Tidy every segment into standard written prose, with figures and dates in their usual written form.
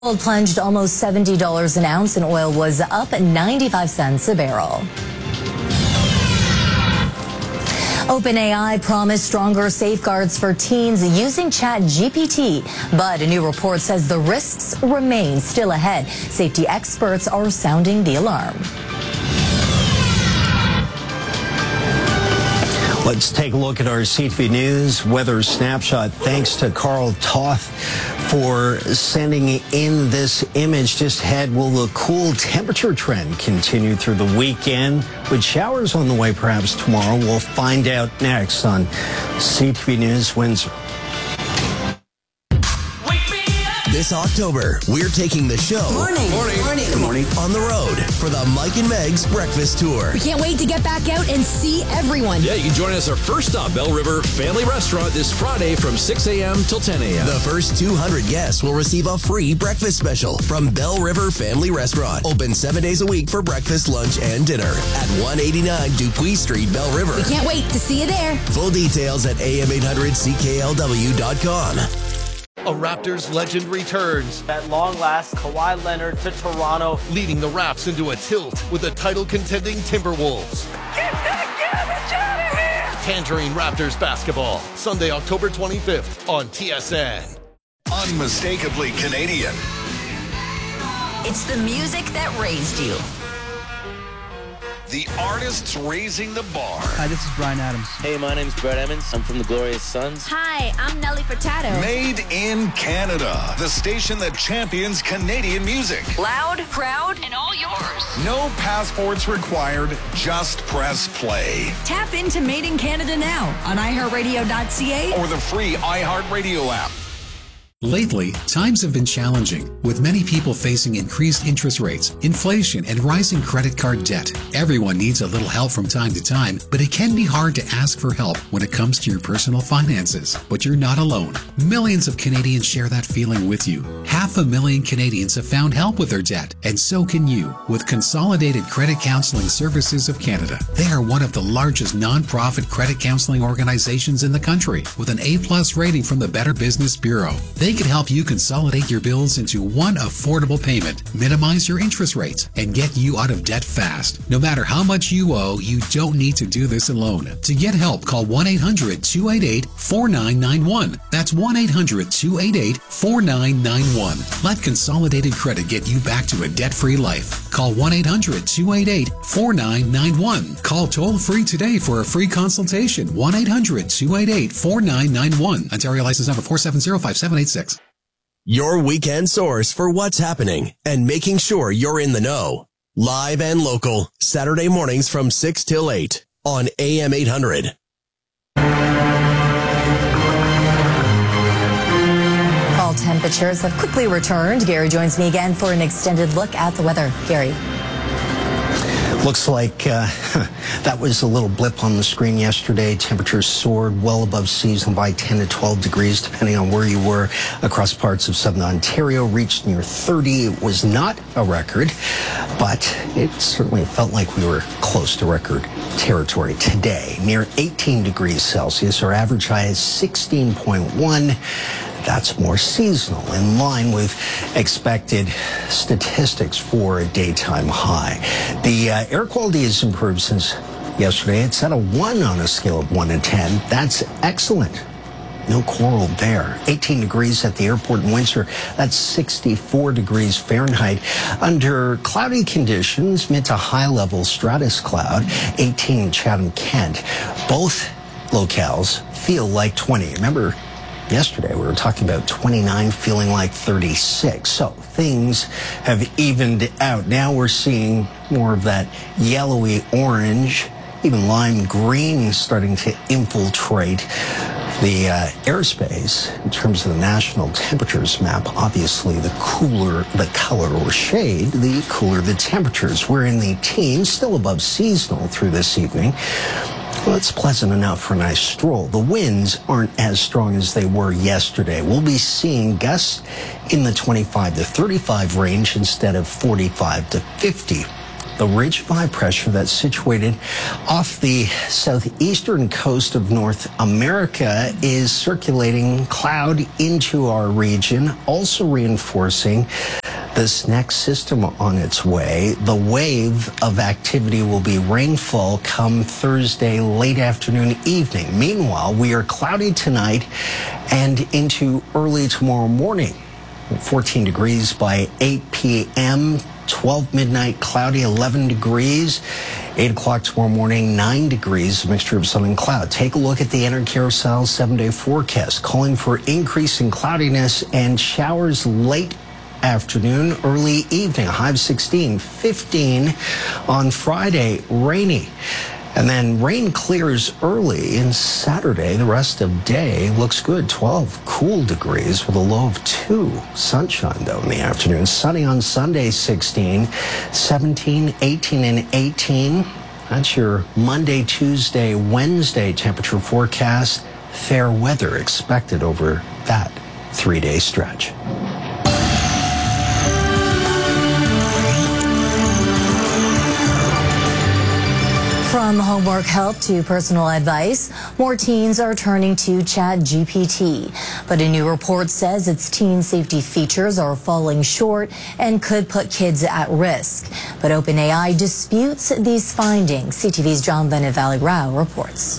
Gold plunged almost $70 an ounce and oil was up 95 cents a barrel. OpenAI promised stronger safeguards for teens using ChatGPT, but a new report says the risks remain still ahead. Safety experts are sounding the alarm. Let's take a look at our CTV News weather snapshot. Thanks to Carl Toth for sending in this image. Just ahead, will the cool temperature trend continue through the weekend? With showers on the way perhaps tomorrow, we'll find out next on CTV News Windsor. This October, we're taking the show on the road for the Mike and Meg's Breakfast Tour. We can't wait to get back out and see everyone. Yeah, you can join us our first stop, Bell River Family Restaurant, this Friday from 6 a.m. till 10 a.m. The first 200 guests will receive a free breakfast special from Bell River Family Restaurant. Open 7 days a week for breakfast, lunch, and dinner at 189 Dupuis Street, Bell River. We can't wait to see you there. Full details at am800cklw.com. A Raptors legend returns. At long last, Kawhi Leonard to Toronto, leading the Raps into a tilt with the title-contending Timberwolves. Get out of here! Tangerine Raptors basketball, Sunday, October 25th on TSN. Unmistakably Canadian. It's the music that raised you. The artists raising the bar. Hi, this is Bryan Adams. Hey, my name's Brett Emmons. I'm from the Glorious Sons. Hi, I'm Nelly Furtado. Made in Canada, the station that champions Canadian music. Loud, proud, and all yours. No passports required, just press play. Tap into Made in Canada now on iHeartRadio.ca or the free iHeartRadio app. Lately, times have been challenging, with many people facing increased interest rates, inflation, and rising credit card debt. Everyone needs a little help from time to time, but it can be hard to ask for help when it comes to your personal finances. But you're not alone. Millions of Canadians share that feeling with you. 500,000 Canadians have found help with their debt, and so can you with Consolidated Credit Counseling Services of Canada. They are one of the largest non-profit credit counseling organizations in the country, with an A+ rating from the Better Business Bureau. They can help you consolidate your bills into one affordable payment, minimize your interest rates, and get you out of debt fast. No matter how much you owe, you don't need to do this alone. To get help, call 1-800-288-4991. That's 1-800-288-4991. Let Consolidated Credit get you back to a debt-free life. Call 1-800-288-4991. Call toll-free today for a free consultation. 1-800-288-4991. Ontario license number 4705786. Your weekend source for what's happening and making sure you're in the know. Live and local, Saturday mornings from 6 till 8 on AM 800. Fall temperatures have quickly returned. Gary joins me again for an extended look at the weather. Gary. Looks like that was a little blip on the screen yesterday. Temperatures soared well above seasonal by 10 to 12 degrees, depending on where you were across parts of southern Ontario. Reached near 30. It was not a record, but it certainly felt like we were close to record territory today. Near 18 degrees Celsius. Our average high is 16.1. That's more seasonal, in line with expected statistics for a daytime high. The air quality has improved since yesterday. It's at a 1 on a scale of 1 to 10. That's excellent. No quarrel there. 18 degrees at the airport in Windsor. That's 64 degrees Fahrenheit. Under cloudy conditions, mid to high level stratus cloud, 18 in Chatham-Kent. Both locales feel like 20. Remember, yesterday, we were talking about 29 feeling like 36. So things have evened out. Now we're seeing more of that yellowy orange, even lime green starting to infiltrate the airspace. In terms of the national temperatures map, obviously the cooler the color or shade, the cooler the temperatures. We're in the teens, still above seasonal through this evening. Well, it's pleasant enough for a nice stroll. The winds aren't as strong as they were yesterday. We'll be seeing gusts in the 25 to 35 range instead of 45 to 50. The ridge of high pressure that's situated off the southeastern coast of North America is circulating cloud into our region, also reinforcing this next system on its way. The wave of activity will be rainfall come Thursday late afternoon, evening. Meanwhile, we are cloudy tonight and into early tomorrow morning. 14 degrees by 8 p.m., 12 midnight cloudy, 11 degrees. 8 o'clock tomorrow morning, 9 degrees, a mixture of sun and cloud. Take a look at the Enercarousel 7-day forecast, calling for increasing cloudiness and showers late afternoon, early evening, a high of 16, 15 on Friday, rainy. And then rain clears early and Saturday. The rest of day looks good. 12 cool degrees with a low of 2. Sunshine, though, in the afternoon. Sunny on Sunday, 16, 17, 18, and 18. That's your Monday, Tuesday, Wednesday temperature forecast. Fair weather expected over that 3-day stretch. From homework help to personal advice, more teens are turning to ChatGPT. But a new report says its teen safety features are falling short and could put kids at risk. But OpenAI disputes these findings. CTV's John Benevali-Rao reports.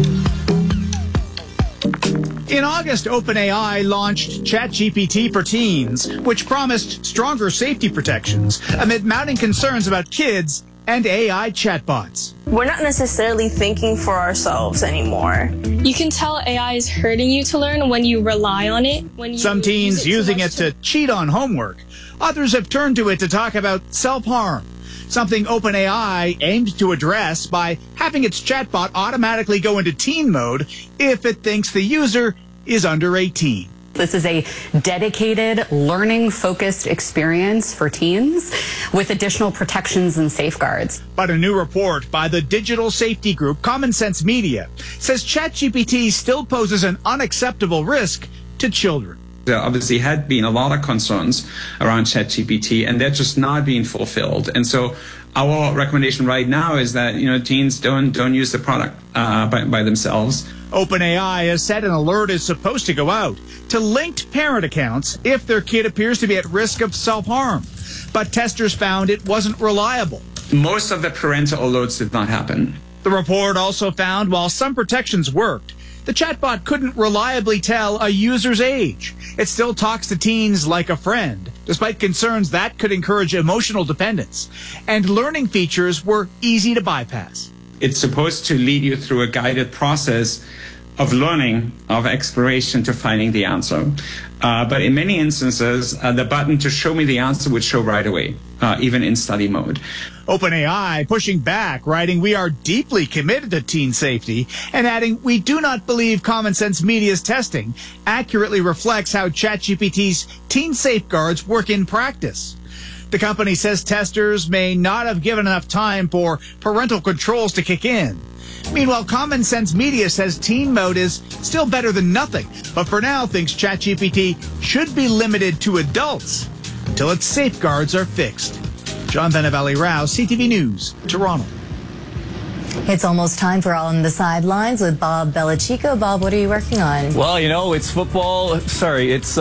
In August, OpenAI launched ChatGPT for teens, which promised stronger safety protections amid mounting concerns about kids and AI chatbots. We're not necessarily thinking for ourselves anymore. You can tell AI is hurting you to learn when you rely on it. Some teens using it to cheat on homework. Others have turned to it to talk about self-harm, something OpenAI aimed to address by having its chatbot automatically go into teen mode if it thinks the user is under 18. This is a dedicated, learning-focused experience for teens with additional protections and safeguards. But a new report by the digital safety group Common Sense Media says ChatGPT still poses an unacceptable risk to children. There obviously had been a lot of concerns around ChatGPT, and they're just not being fulfilled. And so our recommendation right now is that, teens don't use the product by themselves. OpenAI has said an alert is supposed to go out to linked parent accounts if their kid appears to be at risk of self-harm. But testers found it wasn't reliable. Most of the parental alerts did not happen. The report also found while some protections worked, the chatbot couldn't reliably tell a user's age. It still talks to teens like a friend, despite concerns that could encourage emotional dependence. And learning features were easy to bypass. It's supposed to lead you through a guided process of learning, of exploration to finding the answer. But in many instances, the button to show me the answer would show right away, even in study mode. OpenAI pushing back, writing, "We are deeply committed to teen safety," and adding, "We do not believe Common Sense Media's testing accurately reflects how ChatGPT's teen safeguards work in practice." The company says testers may not have given enough time for parental controls to kick in. Meanwhile, Common Sense Media says teen mode is still better than nothing, but for now thinks ChatGPT should be limited to adults until its safeguards are fixed. John Benevali-Rao, CTV News, Toronto. It's almost time for On the Sidelines with Bob Belichico. Bob, what are you working on? Well, it's football. It's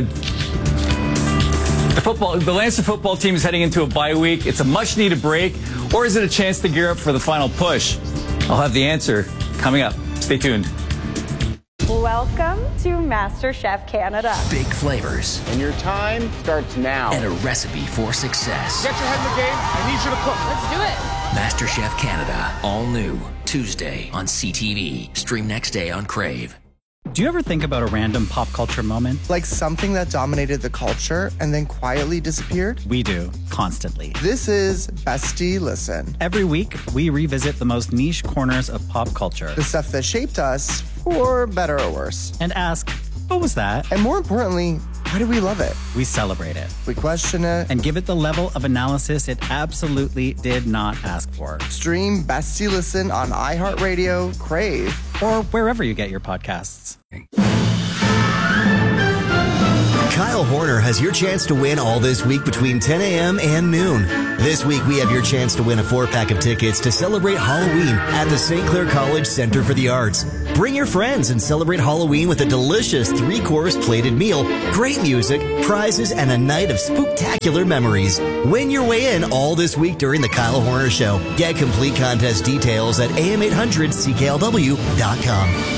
the Lancer football team is heading into a bye week. It's a much-needed break, or is it a chance to gear up for the final push? I'll have the answer coming up. Stay tuned. Welcome to MasterChef Canada. Big flavors. And your time starts now. And a recipe for success. Get your head in the game. I need you to cook. Let's do it. MasterChef Canada. All new. Tuesday on CTV. Stream next day on Crave. Do you ever think about a random pop culture moment? Like something that dominated the culture and then quietly disappeared? We do, constantly. This is Bestie Listen. Every week, we revisit the most niche corners of pop culture. The stuff that shaped us, for better or worse. And ask, what was that? And more importantly, why do we love it? We celebrate it. We question it. And give it the level of analysis it absolutely did not ask for. Stream Bestie Listen on iHeartRadio, Crave, or wherever you get your podcasts. Kyle Horner has your chance to win all this week between 10 a.m. and noon. This week, we have your chance to win a 4-pack of tickets to celebrate Halloween at the St. Clair College Center for the Arts. Bring your friends and celebrate Halloween with a delicious 3-course plated meal, great music, prizes, and a night of spooktacular memories. Win your way in all this week during the Kyle Horner Show. Get complete contest details at am800cklw.com.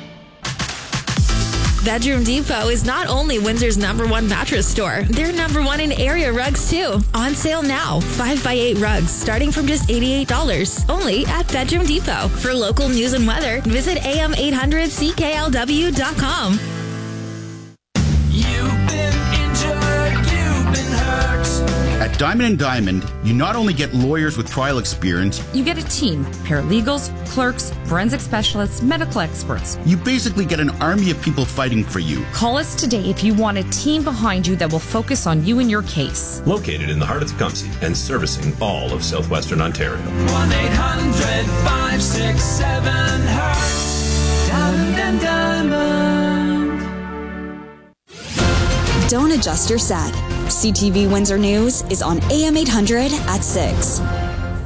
Bedroom Depot is not only Windsor's #1 mattress store, they're #1 in area rugs too. On sale now, 5x8 rugs starting from just $88. Only at Bedroom Depot. For local news and weather, visit am800cklw.com. You've been injured, you've been hurt. At Diamond & Diamond, you not only get lawyers with trial experience, you get a team, paralegals, clerks, forensic specialists, medical experts. You basically get an army of people fighting for you. Call us today if you want a team behind you that will focus on you and your case. Located in the heart of Tecumseh and servicing all of southwestern Ontario. 1-800-567-HURT. Diamond & Diamond. Don't adjust your set. CTV Windsor News is on AM 800 at 6.